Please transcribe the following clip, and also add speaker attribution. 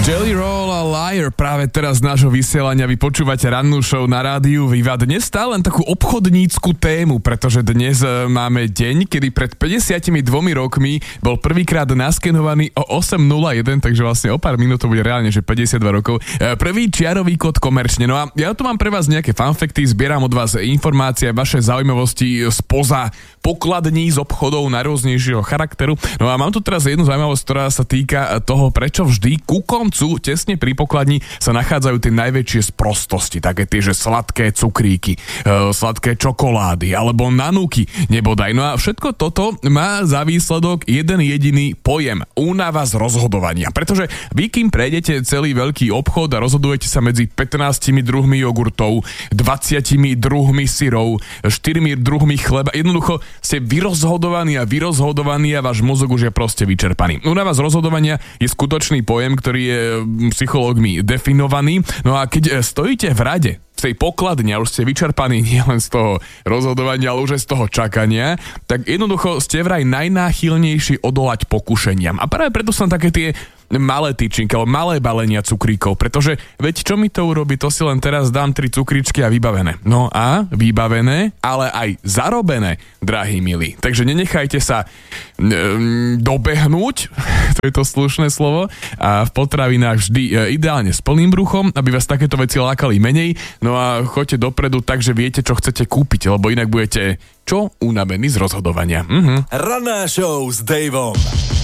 Speaker 1: Jelly Roll a Liar práve teraz z nášho vysielania. Vy počúvate rannú show na rádiu Viva. Dnes stále len takú obchodnícku tému, pretože dnes máme deň, kedy pred 52 rokmi bol prvýkrát naskenovaný o 8.01, takže vlastne o pár minút to bude reálne, že 52 rokov. Prvý čiarový kód komerčne. No a ja tu mám pre vás nejaké fanfekty, zbieram od vás informácie, vaše zaujímavosti spoza pokladní z obchodov najrôznejšieho charakteru. No a mám tu teraz jednu zaujímavosť, ktorá sa týka toho, prečo vždy ku koncu, tesne pri pokladni, sa nachádzajú tie najväčšie sprostosti. Také tie, že sladké cukríky, sladké čokolády, alebo nanúky, nebodaj. No a všetko toto má za výsledok jeden jediný pojem. Únava z rozhodovania. Pretože vy, kým prejdete celý veľký obchod a rozhodujete sa medzi 15 druhmi jogurtov, 20 druhmi syrov, 4 druhmi chleba, jednoducho ste vyrozhodovaní a váš mozog už je proste vyčerpaný. Únava z rozhodovania je skutočný pojem, ktorý je psychológmi definovaný. No a keď stojíte v rade v tej pokladni a už ste vyčerpaní nielen z toho rozhodovania, ale už aj z toho čakania, tak jednoducho ste vraj najnáchylnejší odolať pokušeniam. A práve preto sú také tie malé tyčinky, alebo malé balenia cukríkov, pretože veď čo mi to urobí, to si len teraz dám 3 cukričky a vybavené. No a vybavené, ale aj zarobené, drahí milí. Takže nenechajte sa dobehnúť, to je to slušné slovo, a v potravinách vždy ideálne s plným bruchom, aby vás takéto veci lákali menej. No a choďte dopredu tak, že viete, čo chcete kúpiť, lebo inak budete unavení z rozhodovania.
Speaker 2: Ranná show s Davom.